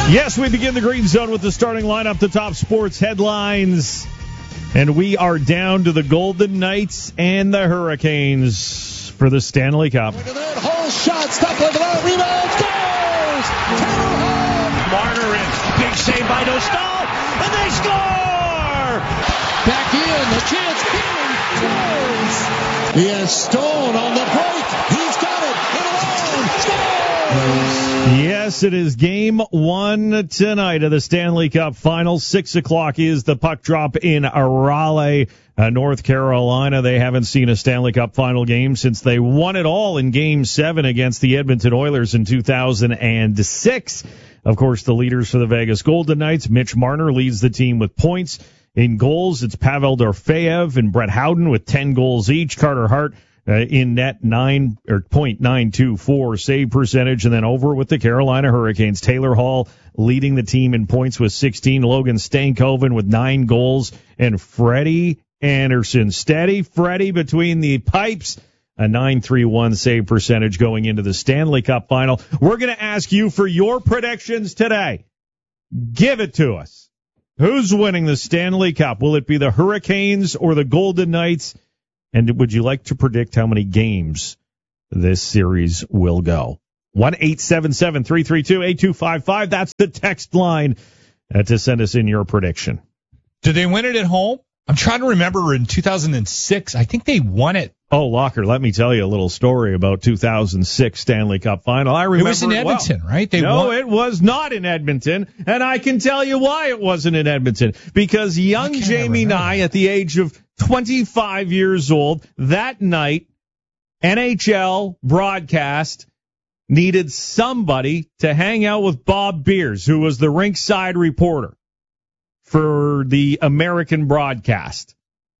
Yes, we begin the Green Zone with the starting lineup, the top sports headlines. And we are down to the Golden Knights and the Hurricanes for the Stanley Cup. Look at that whole shot, stop like that, rebound, scores! Marner in, big save by Dostal, and they score! Back in, the chance, scores! He has Stone on the break, he's got it, in alone, scores! Yes, it is game one tonight of the Stanley Cup Final. 6 o'clock is the puck drop in Raleigh, North Carolina. They haven't seen a Stanley Cup Final game since they won it all in Game 7 against the Edmonton Oilers in 2006. Of course, the leaders for the Vegas Golden Knights, Mitch Marner leads the team with points. In goals, it's Pavel Dorofeyev and Brett Howden with 10 goals each. Carter Hart in net 9.924 save percentage, and then over with the Carolina Hurricanes. Taylor Hall leading the team in points with 16. Logan Stankoven with 9 goals, and Freddie Anderson. Steady Freddie between the pipes. A 9.31 save percentage going into the Stanley Cup Final. We're going to ask you for your predictions today. Give it to us. Who's winning the Stanley Cup? Will it be the Hurricanes or the Golden Knights? And would you like to predict how many games this series will go? 1-877-332-8255. That's the text line to send us in your prediction. Did they win it at home? I'm trying to remember in 2006. I think they won it. Oh, Locker, let me tell you a little story about 2006 Stanley Cup Final. I remember it was in Edmonton, right? It was not in Edmonton, and I can tell you why it wasn't in Edmonton. Because young Jamie Nye, at the age of 25 years old, that night, NHL broadcast needed somebody to hang out with Bob Beers, who was the rinkside reporter for the American broadcast.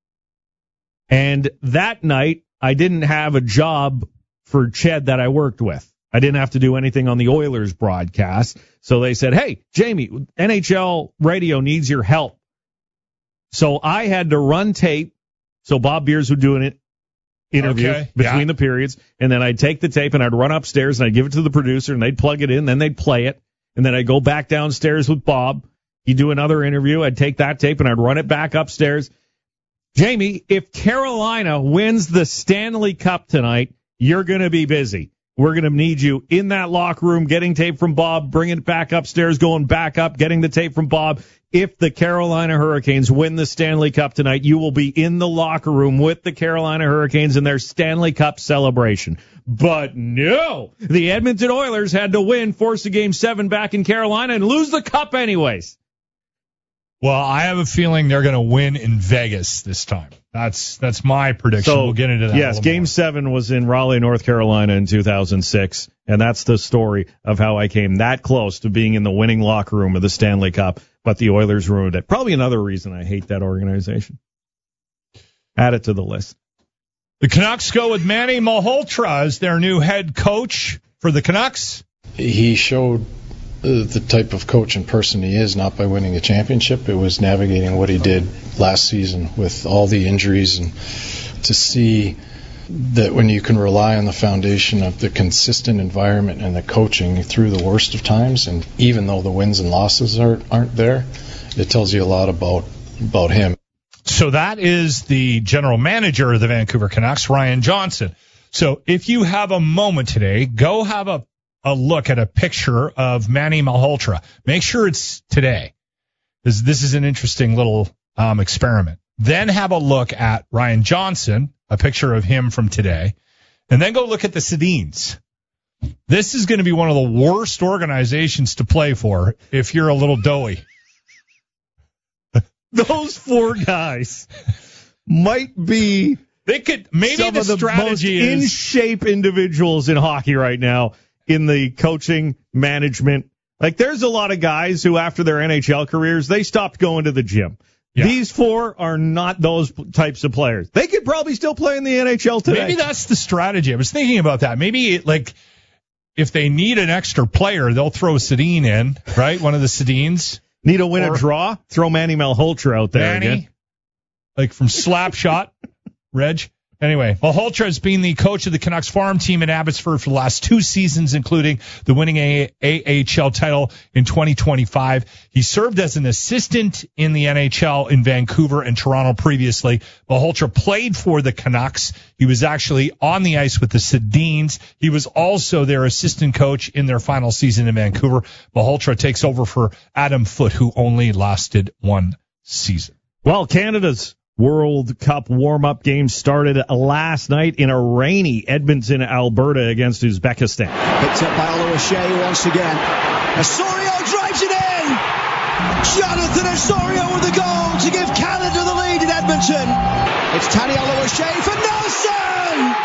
And that night, I didn't have a job for Ched that I worked with. I didn't have to do anything on the Oilers broadcast. So they said, hey, Jamie, NHL radio needs your help. So I had to run tape. So Bob Beers would do an interview between the periods. And then I'd take the tape and I'd run upstairs and I'd give it to the producer and they'd plug it in. Then they'd play it. And then I'd go back downstairs with Bob. He'd do another interview. I'd take that tape and I'd run it back upstairs. Jamie, if Carolina wins the Stanley Cup tonight, you're going to be busy. We're going to need you in that locker room, getting tape from Bob, bringing it back upstairs, going back up, getting the tape from Bob. If the Carolina Hurricanes win the Stanley Cup tonight, you will be in the locker room with the Carolina Hurricanes in their Stanley Cup celebration. But no, the Edmonton Oilers had to win, force a Game 7 back in Carolina, and lose the cup anyways. Well, I have a feeling they're going to win in Vegas this time. That's my prediction. So, we'll get into that. Yes, Game 7 was in Raleigh, North Carolina in 2006, and that's the story of how I came that close to being in the winning locker room of the Stanley Cup, but the Oilers ruined it. Probably another reason I hate that organization. Add it to the list. The Canucks go with Manny Malhotra as their new head coach for the Canucks. He showed the type of coach and person he is, not by winning a championship. It was navigating what he did last season with all the injuries, and to see that when you can rely on the foundation of the consistent environment and the coaching through the worst of times, and even though the wins and losses aren't there, it tells you a lot about him. So that is the general manager of the Vancouver Canucks, Ryan Johnson. So if you have a moment today, go have a look at a picture of Manny Malhotra. Make sure it's today. This is an interesting little experiment. Then have a look at Ryan Johnson, a picture of him from today. And then go look at the Sedins. This is going to be one of the worst organizations to play for if you're a little doughy. Those four guys might be some of the most in shape individuals in hockey right now. In the coaching, management. Like, there's a lot of guys who, after their NHL careers, they stopped going to the gym. Yeah. These four are not those types of players. They could probably still play in the NHL today. Maybe that's the strategy. I was thinking about that. Maybe, if they need an extra player, they'll throw Sedin in, right? One of the Sedins. Need a win a draw? Throw Manny Malhotra out there again. Like from Slapshot, Reg. Anyway, Malhotra has been the coach of the Canucks farm team in Abbotsford for the last 2 seasons, including the winning AHL title in 2025. He served as an assistant in the NHL in Vancouver and Toronto previously. Malhotra played for the Canucks. He was actually on the ice with the Sedins. He was also their assistant coach in their final season in Vancouver. Malhotra takes over for Adam Foote, who only lasted 1 season. Well, Canada's World Cup warm-up game started last night in a rainy Edmonton, Alberta against Uzbekistan. Picked up by Oliver Shea once again. Osorio drives it in! Jonathan Osorio with the goal to give Canada the lead in Edmonton. It's Tani Oliver Shea for Nelson!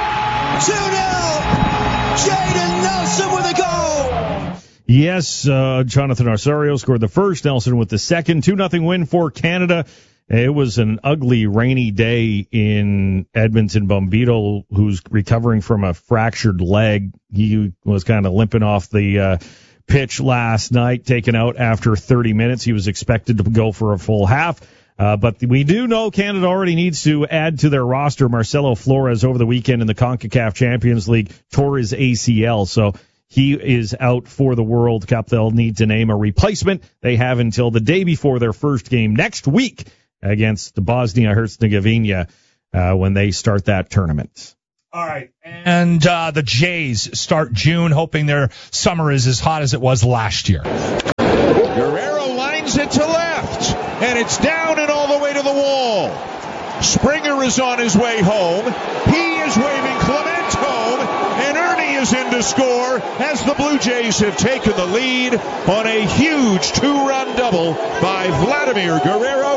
2-0! Jaden Nelson with a goal! Yes, Jonathan Osorio scored the first, Nelson with the second. 2-0 win for Canada. It was an ugly, rainy day in Edmonton. Bombito, who's recovering from a fractured leg, he was kind of limping off the pitch last night, taken out after 30 minutes. He was expected to go for a full half. But we do know Canada already needs to add to their roster. Marcelo Flores over the weekend in the CONCACAF Champions League tore his ACL, so he is out for the World Cup. They'll need to name a replacement. They have until the day before their first game next week against Bosnia-Herzegovina when they start that tournament. All right. And the Jays start June, hoping their summer is as hot as it was last year. Guerrero lines it to left, and it's down and all the way to the wall. Springer is on his way home. He is waving Clement home, and Ernie is in to score as the Blue Jays have taken the lead on a huge 2-run double by Vladimir Guerrero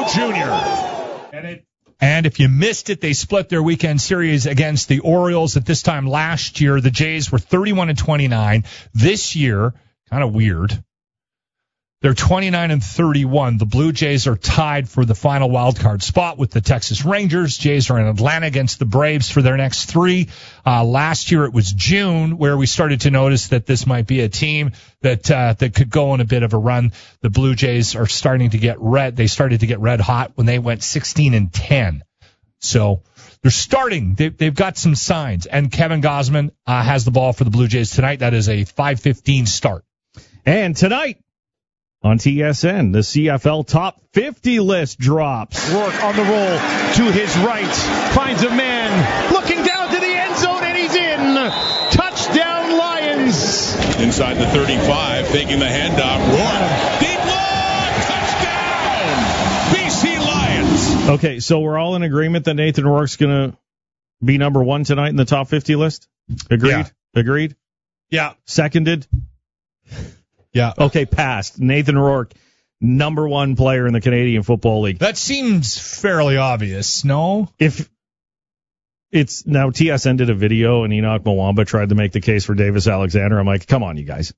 Jr. And if you missed it, they split their weekend series against the Orioles. At this time last year, the Jays were 31-29. This year, kind of weird, they're 29-31. The Blue Jays are tied for the final wild card spot with the Texas Rangers. Jays are in Atlanta against the Braves for their next 3. Last year it was June where we started to notice that this might be a team that could go on a bit of a run. The Blue Jays are starting to get red. They started to get red hot when they went 16-10. So they're starting. They've got some signs. And Kevin Gausman has the ball for the Blue Jays tonight. That is a 5:15 start. And tonight, on TSN, the CFL Top 50 list drops. Rourke on the roll to his right, finds a man, looking down to the end zone, and he's in. Touchdown, Lions. Inside the 35, taking the handoff. Rourke, deep long, touchdown, BC Lions. Okay, so we're all in agreement that Nathan Rourke's going to be number 1 tonight in the Top 50 list? Agreed? Yeah. Agreed? Yeah. Seconded? Yeah. Okay, passed. Nathan Rourke, number 1 player in the Canadian Football League. That seems fairly obvious, no? If it's now TSN did a video and Enoch Mwamba tried to make the case for Davis Alexander. I'm like, come on, you guys.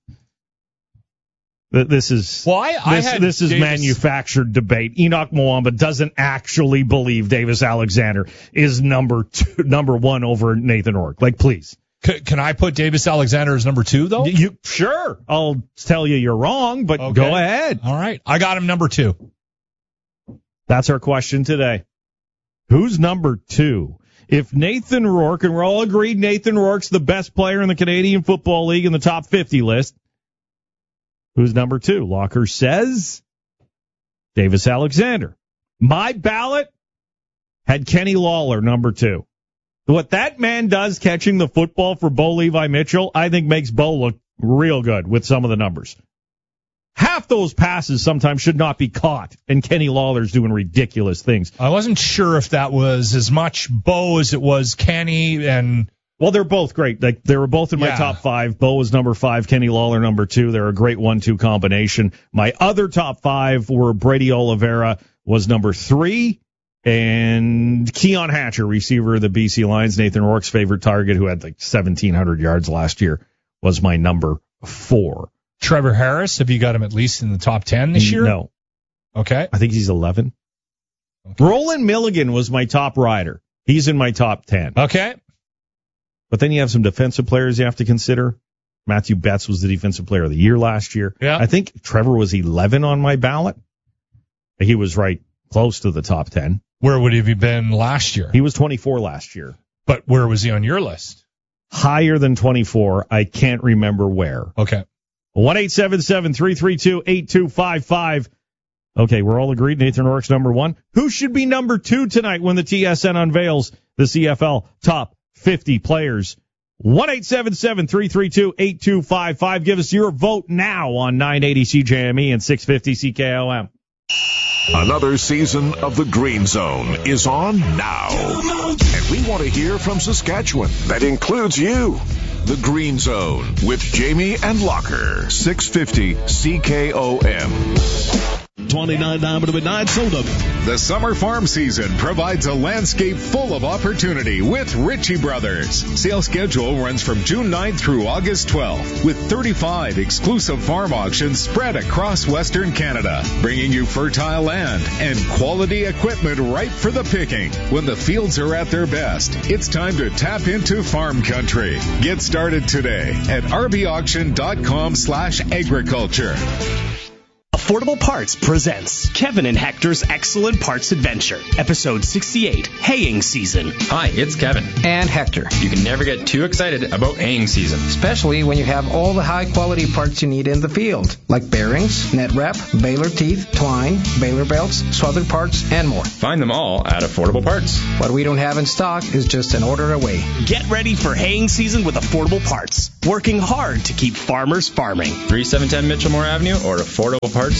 This is this is manufactured debate. Enoch Mwamba doesn't actually believe Davis Alexander is number 1 over Nathan Rourke. Like, please. Can I put Davis Alexander as number 2, though? Sure. I'll tell you you're wrong, but okay. Go ahead. All right. I got him number 2. That's our question today. Who's number 2? If Nathan Rourke, and we're all agreed Nathan Rourke's the best player in the Canadian Football League in the top 50 list, who's number 2? Locker says Davis Alexander. My ballot had Kenny Lawler number 2. What that man does catching the football for Bo Levi Mitchell, I think makes Bo look real good with some of the numbers. Half those passes sometimes should not be caught, and Kenny Lawler's doing ridiculous things. I wasn't sure if that was as much Bo as it was Kenny, and well, they're both great. Like, they were both in my top 5. Bo was number 5, Kenny Lawler number 2. They're a great 1-2 combination. My other top 5 were Brady Oliveira was number 3. And Keon Hatcher, receiver of the BC Lions, Nathan Rourke's favorite target, who had like 1,700 yards last year, was my number 4. Trevor Harris, have you got him at least in the top 10 this year? No. Okay. I think he's 11. Okay. Roland Milligan was my top rider. He's in my top 10. Okay. But then you have some defensive players you have to consider. Matthew Betts was the defensive player of the year last year. Yeah. I think Trevor was 11 on my ballot. He was right close to the top 10. Where would he have been last year? He was 24 last year. But where was he on your list? Higher than 24. I can't remember where. Okay. 1-877-332-8255. Okay, we're all agreed Nathan Rourke's number one. Who should be number two tonight when the TSN unveils the CFL top 50 players? 1-877-332-8255. Give us your vote now on 980 CJME and 650 CKOM. Another season of The Green Zone is on now. And we want to hear from Saskatchewan. That includes you. The Green Zone with Jamie and Locker. 650 CKOM. 29 Diamond Midnight sold up. The summer farm season provides a landscape full of opportunity with Ritchie Brothers. Sales schedule runs from June 9th through August 12th with 35 exclusive farm auctions spread across Western Canada, bringing you fertile land and quality equipment ripe for the picking. When the fields are at their best, it's time to tap into farm country. Get started today at rbauction.com/agriculture. Affordable Parts presents Kevin and Hector's Excellent Parts Adventure, Episode 68, Haying Season. Hi, it's Kevin. And Hector. You can never get too excited about haying season. Especially when you have all the high-quality parts you need in the field, like bearings, net wrap, baler teeth, twine, baler belts, swathered parts, and more. Find them all at Affordable Parts. What we don't have in stock is just an order away. Get ready for haying season with Affordable Parts, working hard to keep farmers farming. 3710 Mitchellmore Avenue or AffordableParts.ca.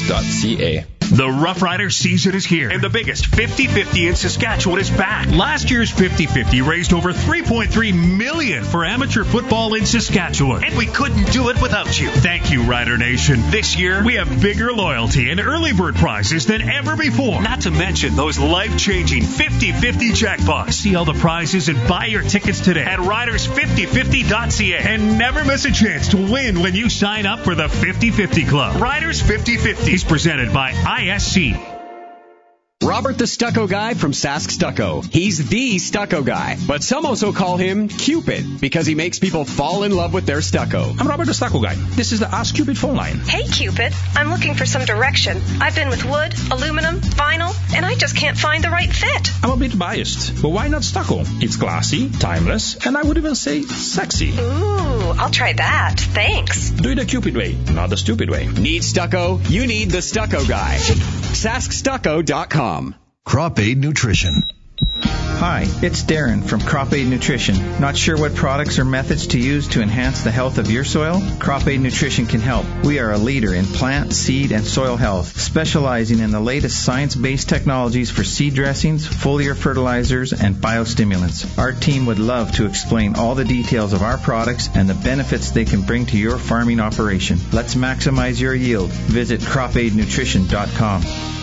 The Rough Rider season is here, and the biggest 50-50 in Saskatchewan is back. Last year's 50-50 raised over $3.3 million for amateur football in Saskatchewan, and we couldn't do it without you. Thank you, Rider Nation. This year, we have bigger loyalty and early bird prizes than ever before, not to mention those life-changing 50-50 jackpots. See all the prizes and buy your tickets today at riders5050.ca, and never miss a chance to win when you sign up for the 50-50 Club. Riders 50-50 is presented by ISC. Robert the Stucco Guy from Sask Stucco. He's the stucco guy, but some also call him Cupid because he makes people fall in love with their stucco. I'm Robert the Stucco Guy. This is the Ask Cupid phone line. Hey Cupid, I'm looking for some direction. I've been with wood, aluminum, vinyl, and I just can't find the right fit. I'm a bit biased, but why not stucco? It's classy, timeless, and I would even say sexy. Ooh, I'll try that. Thanks. Do it the Cupid way, not the stupid way. Need stucco? You need the Stucco Guy. SaskStucco.com. Crop Aid Nutrition. Hi, it's Darren from Crop Aid Nutrition. Not sure what products or methods to use to enhance the health of your soil? Crop Aid Nutrition can help. We are a leader in plant, seed, and soil health, specializing in the latest science-based technologies for seed dressings, foliar fertilizers, and biostimulants. Our team would love to explain all the details of our products and the benefits they can bring to your farming operation. Let's maximize your yield. Visit cropaidnutrition.com.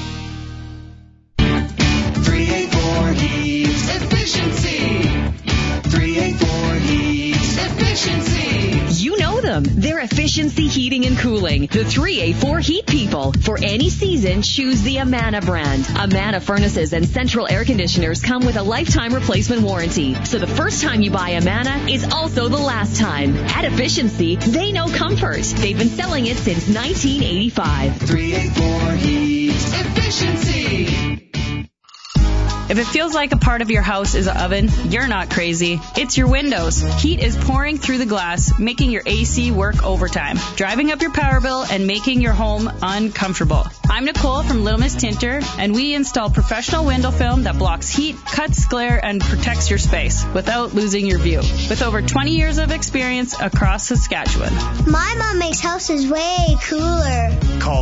You know them. They're Efficiency Heating and Cooling. The 384 Heat People. For any season, choose the Amana brand. Amana furnaces and central air conditioners come with a lifetime replacement warranty. So the first time you buy Amana is also the last time. At Efficiency, they know comfort. They've been selling it since 1985. 384 Heat. Efficiency. If it feels like a part of your house is an oven, you're not crazy. It's your windows. Heat is pouring through the glass, making your AC work overtime, driving up your power bill and making your home uncomfortable. I'm Nicole from Little Miss Tinter, and we install professional window film that blocks heat, cuts glare, and protects your space without losing your view. With over 20 years of experience across Saskatchewan. My mom makes houses way cooler. Call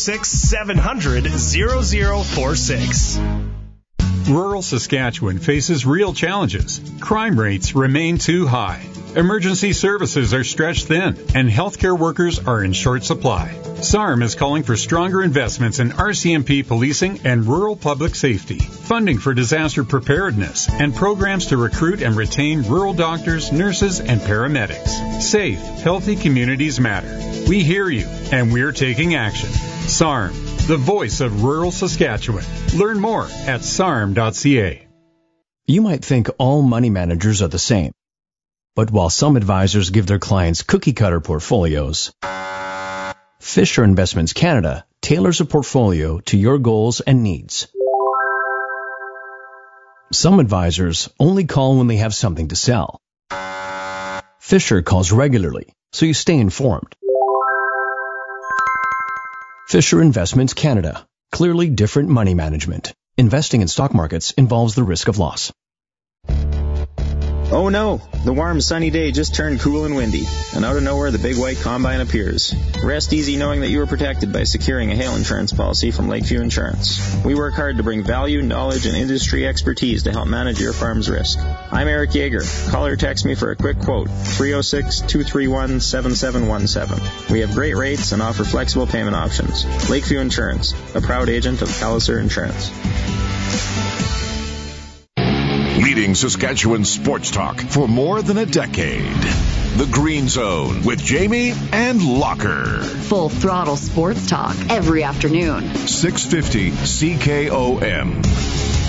306-700-0046. Rural Saskatchewan faces real challenges. Crime rates remain too high. Emergency services are stretched thin, and healthcare workers are in short supply. SARM is calling for stronger investments in RCMP policing and rural public safety, funding for disaster preparedness, and programs to recruit and retain rural doctors, nurses, and paramedics. Safe, healthy communities matter. We hear you, and we're taking action. SARM, the voice of rural Saskatchewan. Learn more at sarm.ca. You might think all money managers are the same. But while some advisors give their clients cookie-cutter portfolios, Fisher Investments Canada tailors a portfolio to your goals and needs. Some advisors only call when they have something to sell. Fisher calls regularly, so you stay informed. Fisher Investments Canada. Clearly different money management. Investing in stock markets involves the risk of loss. Oh no, the warm sunny day just turned cool and windy, and out of nowhere the big white combine appears. Rest easy knowing that you are protected by securing a hail insurance policy from Lakeview Insurance. We work hard to bring value, knowledge, and industry expertise to help manage your farm's risk. I'm Eric Yeager. Call or text me for a quick quote, 306-231-7717. We have great rates and offer flexible payment options. Lakeview Insurance, a proud agent of Palliser Insurance. Leading Saskatchewan sports talk for more than a decade. The Green Zone with Jamie and Locker. Full throttle sports talk every afternoon. 650 CKOM.